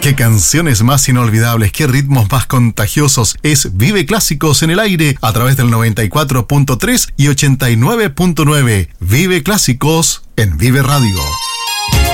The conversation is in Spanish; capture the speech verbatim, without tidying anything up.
Qué canciones más inolvidables, qué ritmos más contagiosos. Es Vive Clásicos en el aire a través del noventa y cuatro punto tres y ochenta y nueve punto nueve. Vive Clásicos en Vive Radio.